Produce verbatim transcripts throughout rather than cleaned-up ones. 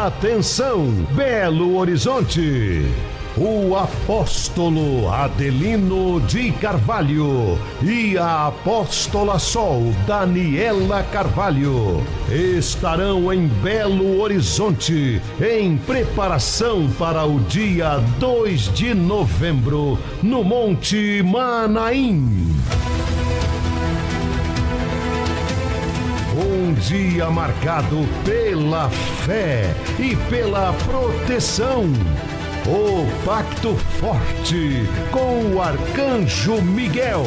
Atenção, Belo Horizonte! O apóstolo Adelino de Carvalho e a apóstola Sol Daniela Carvalho estarão em Belo Horizonte em preparação para o dia dois de novembro no Monte Manaim. Um dia marcado pela fé e pela proteção. O Pacto Forte com o Arcanjo Miguel.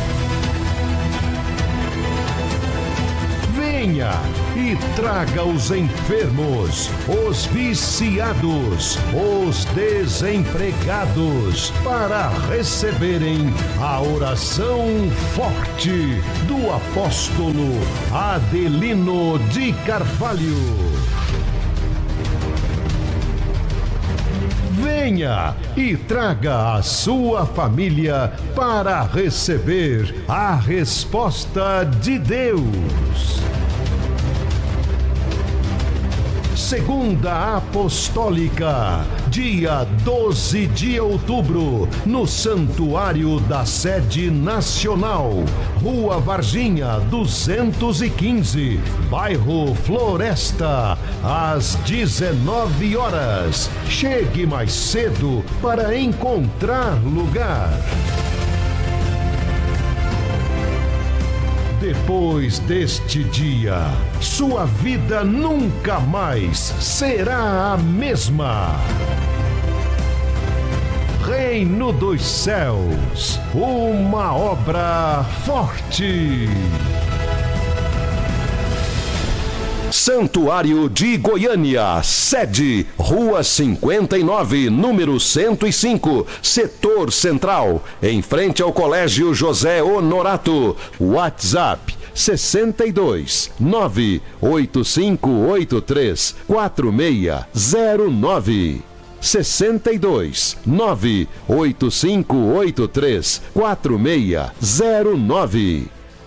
Venha e traga os enfermos, os viciados, os desempregados para receberem a oração forte do apóstolo Adelino de Carvalho. Venha e traga a sua família para receber a resposta de Deus. Segunda Apostólica, dia doze de outubro, no Santuário da Sede Nacional, Rua Varginha duzentos e quinze, bairro Floresta, às dezenove horas. Chegue mais cedo para encontrar lugar. Depois deste dia, sua vida nunca mais será a mesma. Reino dos Céus, uma obra forte. Santuário de Goiânia, sede, Rua cinquenta e nove, número cento e cinco, Setor Central, em frente ao Colégio José Honorato. WhatsApp sessenta e dois, nove oito cinco oito três, quatro seis zero nove. sessenta e dois, nove oito cinco oito três, quatro seis zero nove.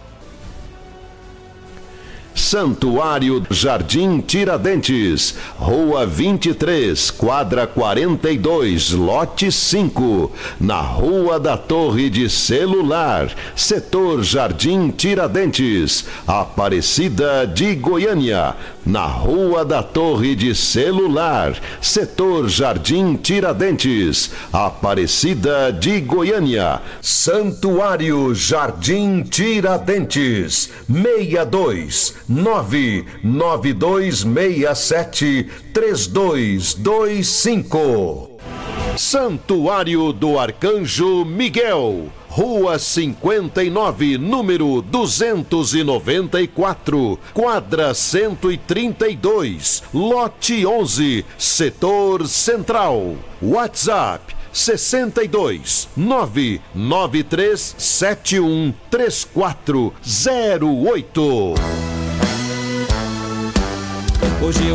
Santuário Jardim Tiradentes, Rua vinte e três, quadra quarenta e dois, lote cinco, na Rua da Torre de Celular, Setor Jardim Tiradentes, Aparecida de Goiânia, na Rua da Torre de Celular, Setor Jardim Tiradentes, Aparecida de Goiânia. Santuário Jardim Tiradentes, seis dois nove nove dois seis sete três dois dois cinco. Santuário do Arcanjo Miguel, Rua cinquenta e nove, número duzentos e noventa e quatro, quadra cento e trinta e dois, lote onze, Setor Central. WhatsApp sessenta e dois, nove nove três sete um três quatro zero oito. Hoje eu